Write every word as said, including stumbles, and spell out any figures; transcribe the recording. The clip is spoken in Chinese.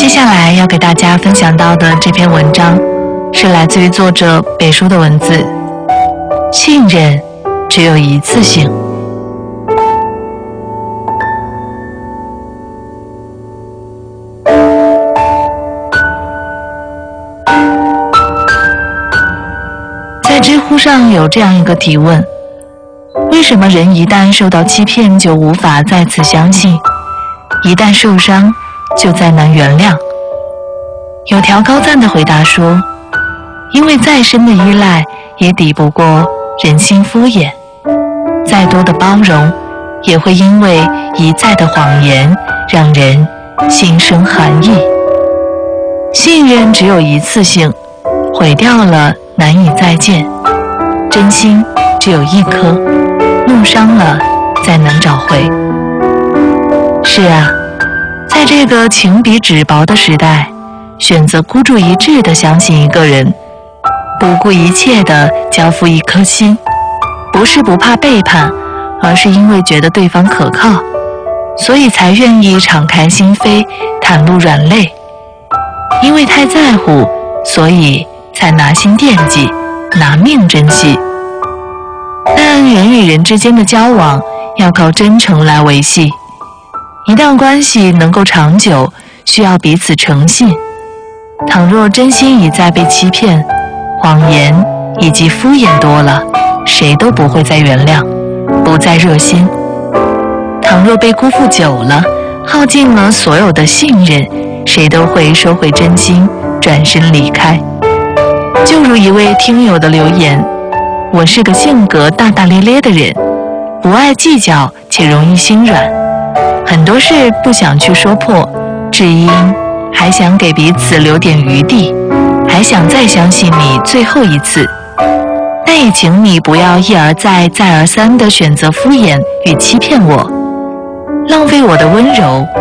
接下来要给大家分享到的这篇文章，是来自于作者北叔的文字。信任只有一次性。在知乎上有这样一个提问：为什么人一旦受到欺骗就无法再次相信，一旦受伤就再难原谅？有条高赞的回答说，因为再深的依赖也抵不过人心敷衍，再多的包容也会因为一再的谎言让人心生寒意。信任只有一次性，毁掉了难以再见，真心只有一颗，弄伤了再难找回。是啊，在这个情比纸薄的时代，选择孤注一掷地相信一个人，不顾一切地交付一颗心，不是不怕背叛，而是因为觉得对方可靠，所以才愿意敞开心扉，袒露软肋。因为太在乎，所以才拿心惦记，拿命珍惜。但人与人之间的交往要靠真诚来维系，一段关系能够长久，需要彼此诚信。倘若真心一再被欺骗，谎言以及敷衍多了，谁都不会再原谅，不再热心。倘若被辜负久了，耗尽了所有的信任，谁都会收回真心，转身离开。就如一位听友的留言：我是个性格大大咧咧的人，不爱计较且容易心软，很多事不想去说破，只因还想给彼此留点余地，还想再相信你最后一次。但也请你不要一而再再而三地选择敷衍与欺骗我，浪费我的温柔